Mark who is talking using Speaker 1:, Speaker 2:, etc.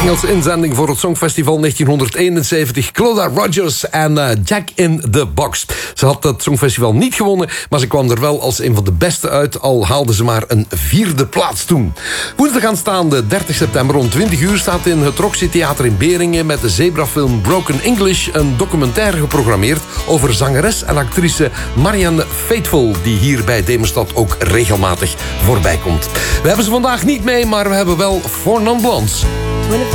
Speaker 1: Engelse inzending voor het Songfestival 1971. Cloda Rogers en Jack in the Box. Ze had het Songfestival niet gewonnen, maar ze kwam er wel als een van de beste uit, al haalde ze maar een 4e plaats toen. Woensdag aanstaande 30 september rond 20 uur staat in het Roxy Theater in Beringen met de zebrafilm Broken English een documentaire geprogrammeerd over zangeres en actrice Marianne Faithfull, die hier bij Demerstad ook regelmatig voorbij komt. We hebben ze vandaag niet mee, maar we hebben wel Four Non Blondes.
Speaker 2: 25